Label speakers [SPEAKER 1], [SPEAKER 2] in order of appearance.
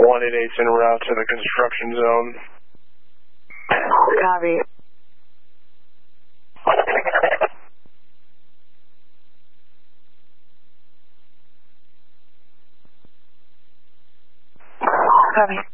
[SPEAKER 1] 188's en route to the construction zone.
[SPEAKER 2] Copy. Copy.